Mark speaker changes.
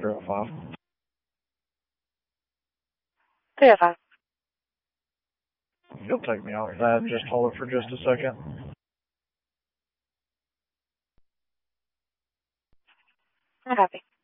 Speaker 1: 305.
Speaker 2: 305.
Speaker 1: You'll take me off that. Just hold it for just a second.
Speaker 2: I'm happy.